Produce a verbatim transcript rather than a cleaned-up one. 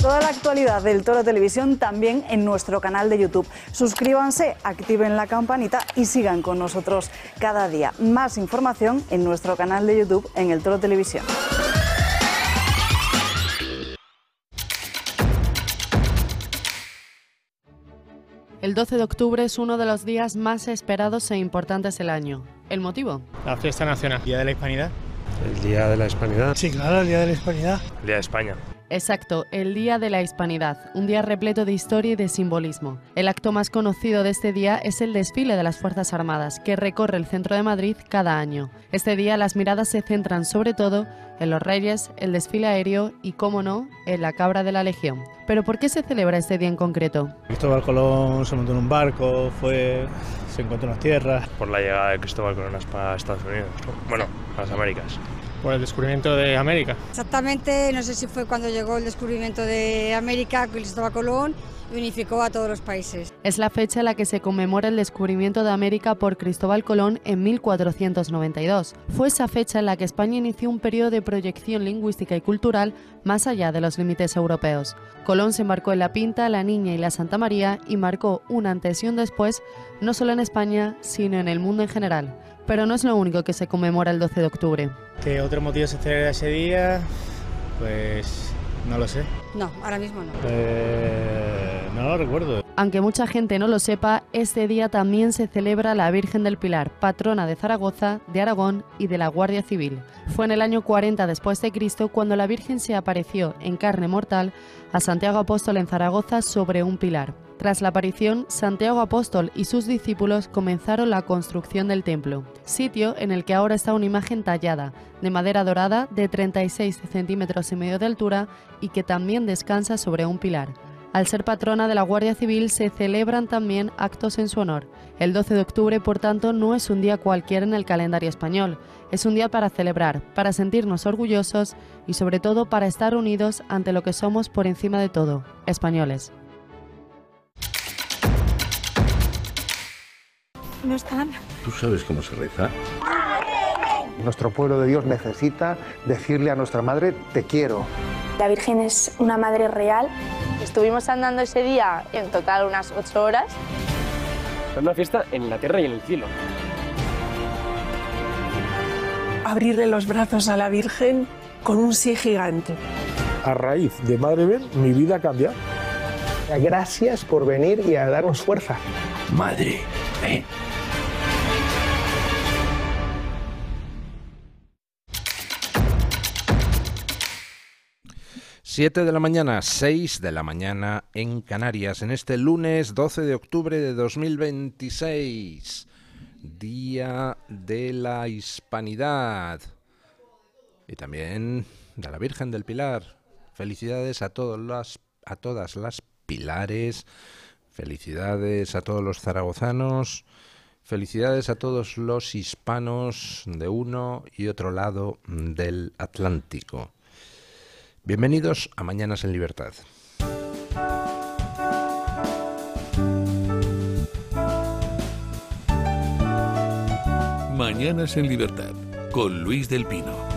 Toda la actualidad del Toro Televisión también en nuestro canal de YouTube. Suscríbanse, activen la campanita y sigan con nosotros cada día. Más información en nuestro canal de YouTube en el Toro Televisión. El doce de octubre es uno de los días más esperados e importantes del año. ¿El motivo? La fiesta nacional. ¿Día de la Hispanidad? El Día de la Hispanidad. Sí, claro, el Día de la Hispanidad. El Día de España. Exacto, el Día de la Hispanidad, un día repleto de historia y de simbolismo. El acto más conocido de este día es el desfile de las Fuerzas Armadas, que recorre el centro de Madrid cada año. Este día las miradas se centran sobre todo en los Reyes, el desfile aéreo y, cómo no, en la cabra de la Legión. ¿Pero por qué se celebra este día en concreto? Cristóbal Colón se montó en un barco, fue, se encontró en las tierras. Por la llegada de Cristóbal Colón a Estados Unidos, ¿no? Bueno, a las Américas. Por el descubrimiento de América. Exactamente, no sé si fue cuando llegó el descubrimiento de América, Cristóbal Colón, y unificó a todos los países. Es la fecha en la que se conmemora el descubrimiento de América por Cristóbal Colón en mil cuatrocientos noventa y dos. Fue esa fecha en la que España inició un periodo de proyección lingüística y cultural más allá de los límites europeos. Colón se embarcó en la Pinta, la Niña y la Santa María y marcó un antes y un después, no solo en España, sino en el mundo en general. Pero no es lo único que se conmemora el doce de octubre. ¿Qué otro motivo se celebra ese día? Pues no lo sé. No, ahora mismo no. Eh, no lo recuerdo. Aunque mucha gente no lo sepa, este día también se celebra la Virgen del Pilar, patrona de Zaragoza, de Aragón y de la Guardia Civil. Fue en el año cuarenta después de Cristo cuando la Virgen se apareció en carne mortal a Santiago Apóstol en Zaragoza sobre un pilar. Tras la aparición, Santiago Apóstol y sus discípulos comenzaron la construcción del templo, sitio en el que ahora está una imagen tallada, de madera dorada de treinta y seis centímetros y medio de altura y que también descansa sobre un pilar. Al ser patrona de la Guardia Civil se celebran también actos en su honor. El doce de octubre, por tanto, no es un día cualquiera en el calendario español. Es un día para celebrar, para sentirnos orgullosos y sobre todo para estar unidos ante lo que somos por encima de todo, españoles. No están. ¿Tú sabes cómo se reza? Nuestro pueblo de Dios necesita decirle a nuestra madre, te quiero. La Virgen es una madre real. Estuvimos andando ese día en total unas ocho horas. Es una fiesta en la tierra y en el cielo. Abrirle los brazos a la Virgen con un sí gigante. A raíz de Madre Ver, mi vida cambia. Gracias por venir y a darnos fuerza. Madre, ven. Siete de la mañana, seis de la mañana en Canarias, en este lunes doce de octubre de dos mil veintiséis, Día de la Hispanidad y también de la Virgen del Pilar. Felicidades a todas las, a todas las pilares, felicidades a todos los zaragozanos, felicidades a todos los hispanos de uno y otro lado del Atlántico. Bienvenidos a Mañanas en Libertad. Mañanas en Libertad, con Luis del Pino.